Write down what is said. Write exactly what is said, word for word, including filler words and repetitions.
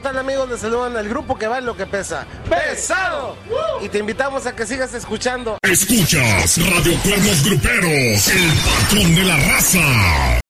tal, amigos? Les saludan al grupo que vale lo que pesa. ¡Pesado! Y te invitamos a que sigas escuchando. Escuchas Radio Cuernos Gruperos, el patrón de la raza.